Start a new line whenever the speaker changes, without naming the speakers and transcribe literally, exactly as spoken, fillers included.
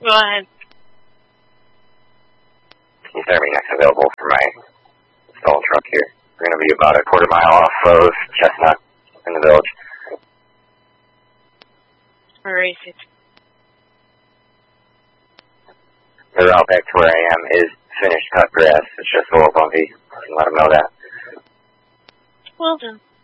Go ahead.
Can you start me next available for my stall truck here? We're going to be about a quarter mile off of Chestnut in the village.
Where is it?
The route back to where I am is finished cut grass. It's just a little bumpy. I can let them know that.
Well done.